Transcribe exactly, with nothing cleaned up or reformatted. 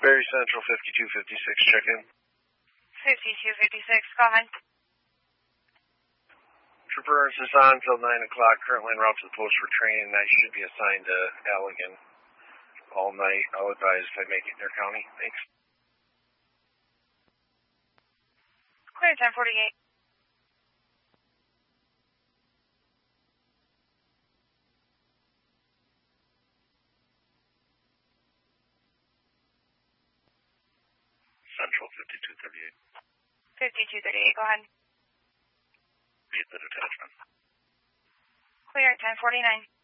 Berry Central fifty-two fifty-six, check in. fifty-two fifty-six, go ahead. Trooper Ernst is on until nine o'clock, currently en route to the post for training. I should be assigned to Allegan all night. I'll advise if I make it in their county. Thanks. Clear ten forty-eight. Central fifty-two thirty-eight. fifty-two thirty-eight, go ahead. Be at the detachment. Clear at ten forty-nine.